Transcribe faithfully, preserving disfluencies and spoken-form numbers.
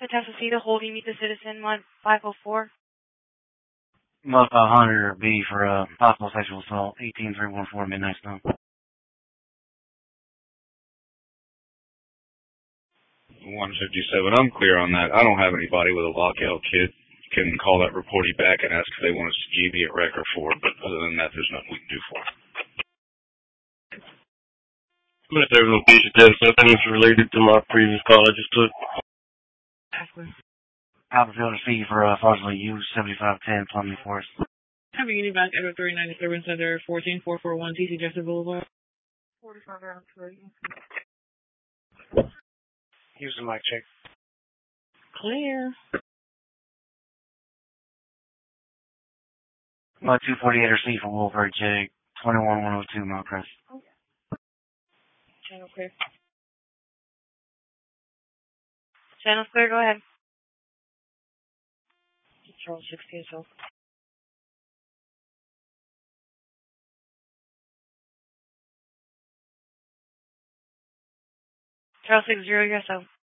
Contessa C to hold you meet the citizen one five oh four. Must five hundred B for uh, possible sexual assault, eighteen three one four Midnight Stone. one fifty-seven, I'm clear on that. I don't have anybody with a lockout kit. Can call that reportee back and ask if they want us to G B at record for it, but other than that, there's nothing we can do for it. Miss Evans, patient ten seconds related to my previous call I just took. Alpha Filter C for uh, fraudulently used, seventy-five ten Plumley Forest. Have a unit back at three ninety-seven Center, fourteen four four one T C Jefferson Boulevard. forty-five round three. Use the mic check. Clear. Uh, two forty-eight C for Wolford J, twenty-one one oh two Mount Crest. Channel clear. Channel clear, go ahead. Charles sixteen, so. Charles six zero, yourself.